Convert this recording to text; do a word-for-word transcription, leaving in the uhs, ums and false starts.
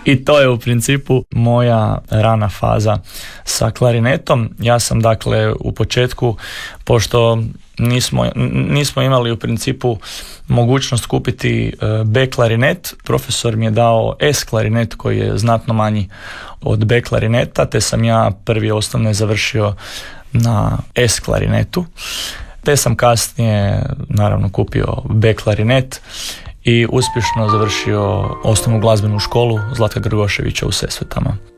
I to je u principu moja rana faza sa klarinetom. Ja sam dakle u početku, pošto nismo, nismo imali u principu mogućnost kupiti B klarinet, profesor mi je dao S klarinet koji je znatno manji od B klarineta, te sam ja prvi osnovne završio na S klarinetu, te sam kasnije naravno kupio B klarinet i uspješno završio osnovnu glazbenu školu Zlatka Grgoševića u Sesvetama.